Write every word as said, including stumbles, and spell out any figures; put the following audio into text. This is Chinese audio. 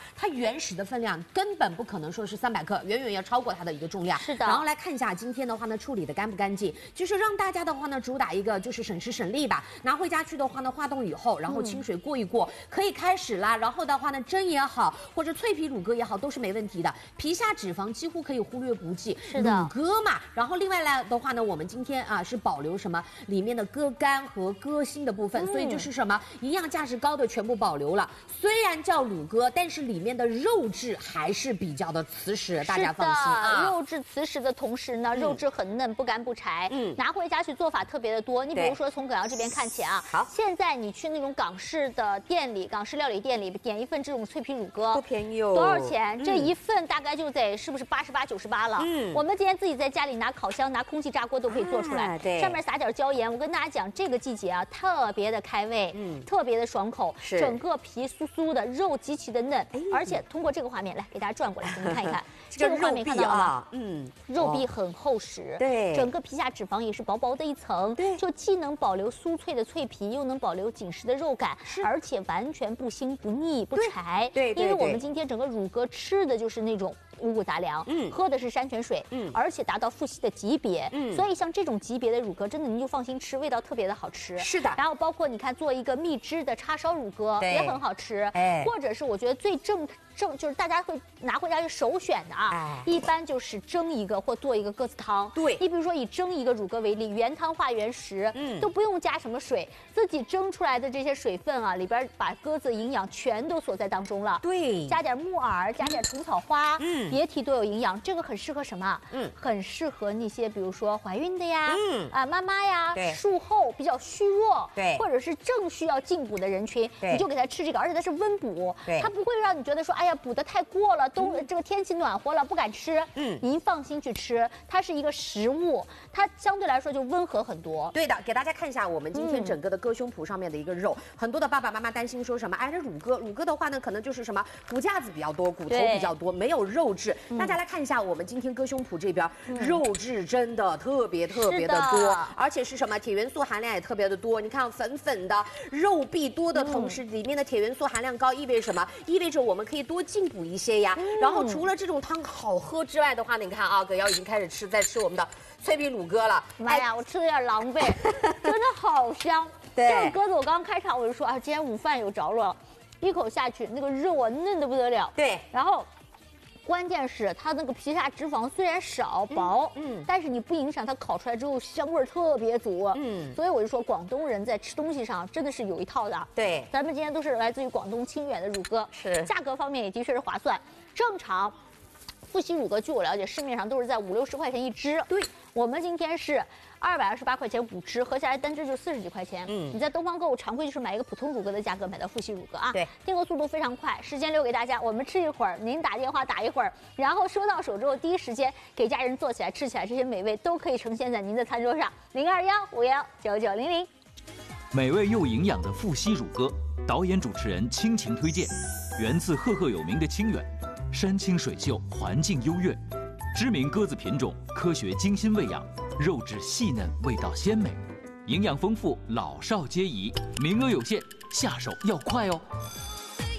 它原始的分量根本不可能说是三百克，远远要超过它的一个重量。 是的。 然后来看一下今天的话呢，处理的干不干净，就是让大家的话呢，主打一个就是省时省力吧。拿回家去的话呢，化冻以后，然后清水过一过，嗯、可以开始啦。然后的话呢，蒸也好，或者脆皮乳鸽也好，都是没问题的。皮下脂肪几乎可以忽略不计。 是的， 乳鸽嘛。然后另外来的话呢，我们今天啊是保留什么里面的鸽肝和鸽心的部分，嗯、所以就是什么营养价值高的全部保留了。虽然叫乳鸽，但是里面的肉质还是比较的瓷实，大家放心啊。 肉质瓷实的同时呢，肉质很嫩，不干不柴。嗯，拿回家去做法特别的多。你比如说从葛瑶这边看起啊，好，现在你去那种港式的店里，港式料理店里点一份这种脆皮乳鸽， 不便宜哦。 多少钱？嗯、这一份大概就得是不是八十八、九十八了？嗯，我们今天自己在家里拿烤箱、拿空气炸锅都可以做出来。啊、对，上面撒点椒盐。我跟大家讲，这个季节啊，特别的开胃，嗯，特别的爽口，是整个皮酥酥的，肉极其的嫩，哎、而且通过这个画面来给大家转过来，你们看一看。这个画面看到了吗？嗯，肉壁很厚实，对，整个皮下脂肪也是薄薄的一层，对，就既能保留酥脆的脆皮，又能保留紧实的肉感，而且完全不腥不腻不柴，对，因为我们今天整个乳鸽吃的就是那种五谷杂粮，嗯，喝的是山泉水，嗯，而且达到富硒的级别，嗯，所以像这种级别的乳鸽，真的您就放心吃，味道特别的好吃，是的。然后包括你看做一个蜜汁的叉烧乳鸽也很好吃，哎，或者是我觉得最正正就是大家会拿回家去首选的啊，哎，一般就是蒸一个或做一个鸽子汤，对，你比如说以蒸一个乳鸽为例，原汤化原食，嗯，都不用加什么水，自己蒸出来的这些水分啊，里边把鸽子营养全都锁在当中了，对，加点木耳，加点虫草花，嗯。别提多有营养，这个很适合什么？嗯，很适合那些比如说怀孕的呀，嗯啊妈妈呀，对，术后比较虚弱，对，或者是正需要进补的人群，你就给他吃这个，而且它是温补，对，它不会让你觉得说，哎呀补得太过了，冬、嗯、这个天气暖和了不敢吃，嗯，您放心去吃，它是一个食物，它相对来说就温和很多。对的，给大家看一下我们今天整个的鸽胸脯上面的一个肉，嗯、很多的爸爸妈妈担心说什么，哎，这乳鸽，乳鸽的话呢，可能就是什么骨架子比较多，骨头比较多，没有肉。嗯、大家来看一下，我们今天鸽胸脯这边、嗯、肉质真的特别特别的多，而且是什么铁元素含量也特别的多。你看粉粉的肉壁多的同时，嗯、里面的铁元素含量高，意味着什么？意味着我们可以多进补一些呀。嗯、然后除了这种汤好喝之外的话，你看啊，葛瑶已经开始吃，在吃我们的脆皮乳鸽了。妈呀，我吃的有点狼狈，真的好香。对，这个鸽子我刚开场我就说啊，今天午饭有着落，一口下去，那个肉啊嫩的不得了。对，然后。关键是它那个皮下脂肪虽然少薄，嗯，嗯但是你不影响它烤出来之后香味特别足，嗯，所以我就说广东人在吃东西上真的是有一套的。对，咱们今天都是来自于广东清远的乳鸽，是价格方面也的确是划算。正常，富硒乳鸽据我了解市面上都是在五六十块钱一只，对，我们今天是二百二十八块钱五只，合下来单只就四十几块钱。嗯，你在东方购物常规就是买一个普通乳鸽的价格买到富硒乳鸽啊。对，订购速度非常快，时间留给大家，我们吃一会儿，您打电话打一会儿，然后收到手之后第一时间给家人做起来吃起来，这些美味都可以呈现在您的餐桌上。零二幺五幺九九零零， 美味又营养的富硒乳鸽，导演主持人倾情推荐，源自赫赫有名的清远，山清水秀，环境优越，知名鸽子品种，科学精心喂养。肉质细嫩，味道鲜美，营养丰富，老少皆宜。名额有限，下手要快哦！